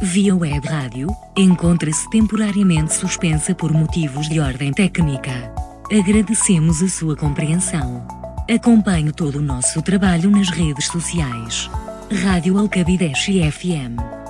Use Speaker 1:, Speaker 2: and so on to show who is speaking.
Speaker 1: via web rádio, encontra-se temporariamente suspensa por motivos de ordem técnica. Agradecemos a sua compreensão. Acompanhe todo o nosso trabalho nas redes sociais. Rádio Alcabideche FM.